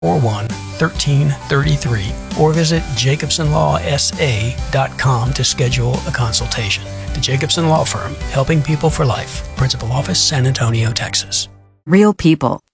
1333 or visit jacobsonlawsa.com to schedule a consultation. The Jacobson Law Firm, helping people for life. Principal Office, San Antonio, Texas. Real people,